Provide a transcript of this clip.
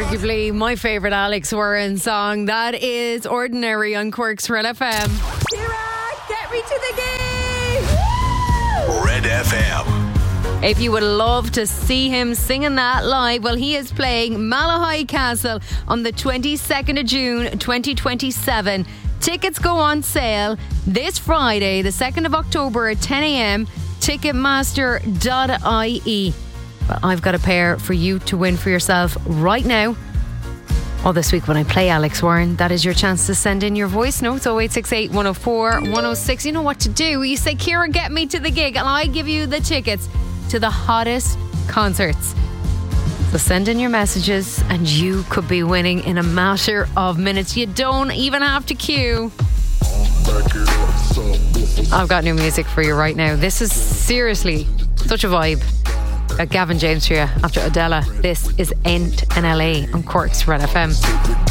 Arguably my favourite Alex Warren song. That is Ordinary on Cork's Red FM. Kira, get me to the gig! Red FM. If you would love to see him singing that live, well, he is playing Malahide Castle on the 22nd of June 2027. Tickets go on sale this Friday, the 2nd of October at 10 a.m. Ticketmaster.ie. Well, I've got a pair for you to win for yourself right now. All this week when I play Alex Warren, that is your chance to send in your voice notes. 0868 104 106. You know what to do. You say, Kira, get me to the gig, and I give you the tickets to the hottest concerts. So send in your messages and you could be winning in a matter of minutes. You don't even have to queue. I've got new music for you right now. This is seriously such a vibe. Gavin James here after Adela. This is End in LA on Cork's Red FM.